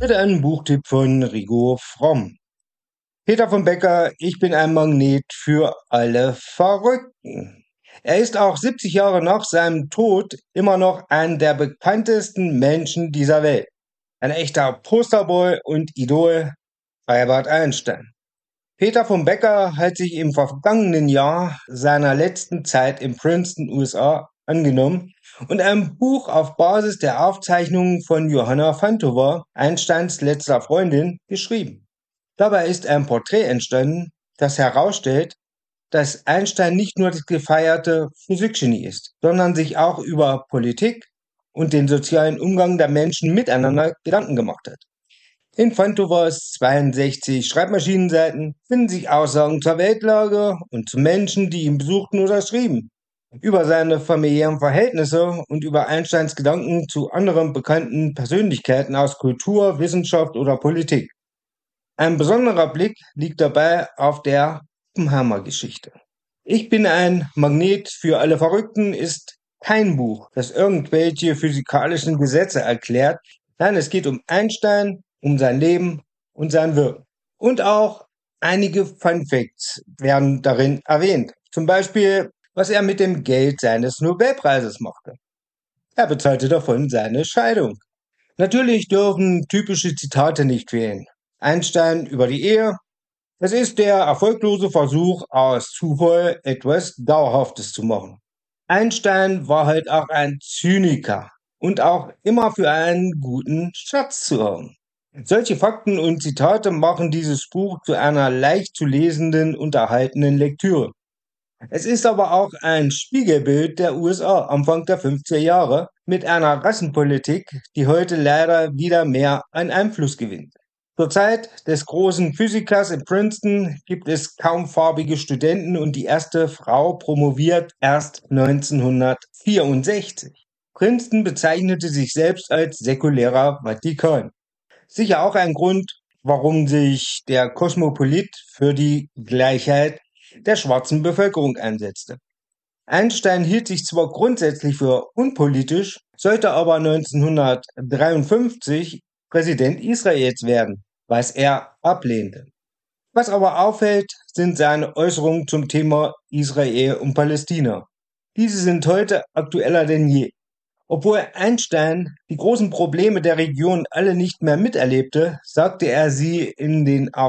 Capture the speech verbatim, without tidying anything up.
Mit einem Buchtipp von Rigo Fromm. Peter von Becker, ich bin ein Magnet für alle Verrückten. Er ist auch siebzig Jahre nach seinem Tod immer noch einer der bekanntesten Menschen dieser Welt. Ein echter Posterboy und Idol, Albert Einstein. Peter von Becker hat sich im vergangenen Jahr seiner letzten Zeit in Princeton, U S A, angenommen und ein Buch auf Basis der Aufzeichnungen von Johanna Fantova, Einsteins letzter Freundin, geschrieben. Dabei ist ein Porträt entstanden, das herausstellt, dass Einstein nicht nur das gefeierte Physikgenie ist, sondern sich auch über Politik und den sozialen Umgang der Menschen miteinander Gedanken gemacht hat. In Fantovas zweiundsechzig Schreibmaschinenseiten finden sich Aussagen zur Weltlage und zu Menschen, die ihn besuchten oder schrieben, über seine familiären Verhältnisse und über Einsteins Gedanken zu anderen bekannten Persönlichkeiten aus Kultur, Wissenschaft oder Politik. Ein besonderer Blick liegt dabei auf der Oppenheimer-Geschichte. Ich bin ein Magnet für alle Verrückten ist kein Buch, das irgendwelche physikalischen Gesetze erklärt. Nein, es geht um Einstein, um sein Leben und sein Wirken. Und auch einige Fun Facts werden darin erwähnt. Zum Beispiel, was er mit dem Geld seines Nobelpreises machte. Er bezahlte davon seine Scheidung. Natürlich dürfen typische Zitate nicht fehlen. Einstein über die Ehe. Es ist der erfolglose Versuch, aus Zufall etwas Dauerhaftes zu machen. Einstein war halt auch ein Zyniker und auch immer für einen guten Schatz zu haben. Solche Fakten und Zitate machen dieses Buch zu einer leicht zu lesenden, unterhaltenden Lektüre. Es ist aber auch ein Spiegelbild der U S A Anfang der fünfziger Jahre mit einer Rassenpolitik, die heute leider wieder mehr an Einfluss gewinnt. Zur Zeit des großen Physikers in Princeton gibt es kaum farbige Studenten und die erste Frau promoviert erst neunzehnhundertvierundsechzig. Princeton bezeichnete sich selbst als säkulärer Vatikan. Sicher auch ein Grund, warum sich der Kosmopolit für die Gleichheit der schwarzen Bevölkerung einsetzte. Einstein hielt sich zwar grundsätzlich für unpolitisch, sollte aber neunzehnhundertdreiundfünfzig Präsident Israels werden, was er ablehnte. Was aber auffällt, sind seine Äußerungen zum Thema Israel und Palästina. Diese sind heute aktueller denn je. Obwohl Einstein die großen Probleme der Region alle nicht mehr miterlebte, sagte er sie in den